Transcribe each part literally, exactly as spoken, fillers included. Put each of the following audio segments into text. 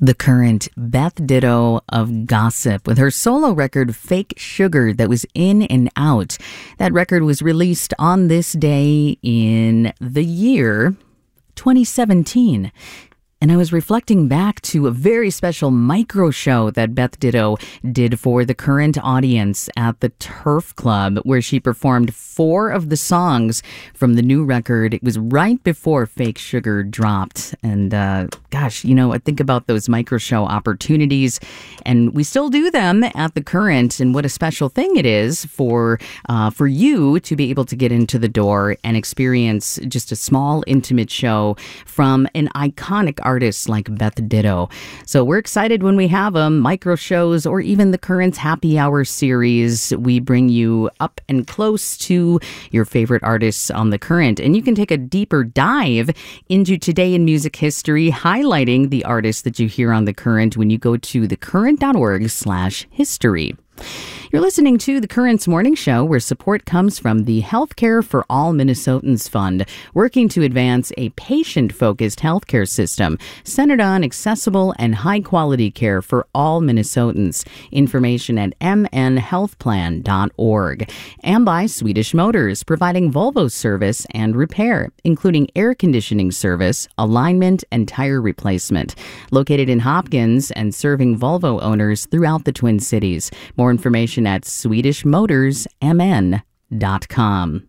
The Current, Beth Ditto of Gossip, with her solo record Fake Sugar that was in and out. That record was released on this day in the year twenty seventeen. And I was reflecting back to a very special micro show that Beth Ditto did for the Current audience at the Turf Club, where she performed four of the songs from the new record. It was right before Fake Sugar dropped. And uh, gosh, you know, I think about those micro show opportunities, and we still do them at the Current. And what a special thing it is for uh, for you to be able to get into the door and experience just a small, intimate show from an iconic artist. Artists like Beth Ditto. So we're excited when we have them, micro shows, or even the Current's Happy Hour series. We bring you up and close to your favorite artists on the Current. And you can take a deeper dive into today in music history, highlighting the artists that you hear on the Current when you go to thecurrent.org slash history. You're listening to The Current's Morning Show, where support comes from the Healthcare for All Minnesotans Fund, working to advance a patient-focused healthcare system centered on accessible and high-quality care for all Minnesotans. Information at m n health plan dot org. And by Swedish Motors, providing Volvo service and repair, including air conditioning service, alignment, and tire replacement. Located in Hopkins and serving Volvo owners throughout the Twin Cities. More information at swedish motors m n dot com.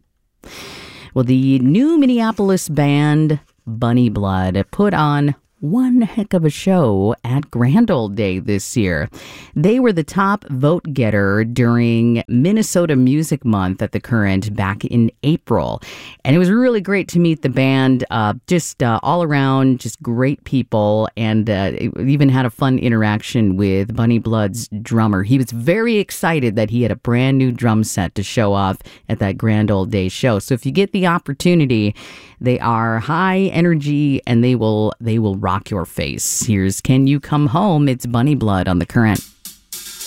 Well, the new Minneapolis band Bunny Blood put on one heck of a show at Grand Old Day this year. They were the top vote getter during Minnesota Music Month at the Current back in April. And it was really great to meet the band, uh, just uh, all around, just great people. And uh, we even had a fun interaction with Bunny Blood's drummer. He was very excited that he had a brand new drum set to show off at that Grand Old Day show. So if you get the opportunity, they are high energy and they will they will rock your face. Here's Can You Come Home? It's Bunny Blood on the Current.